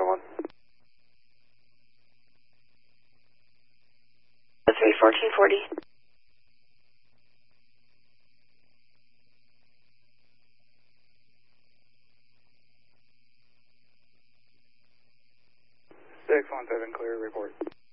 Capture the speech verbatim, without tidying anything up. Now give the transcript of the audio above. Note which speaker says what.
Speaker 1: one.
Speaker 2: three fourteen forty.
Speaker 1: six one seven, clear, report.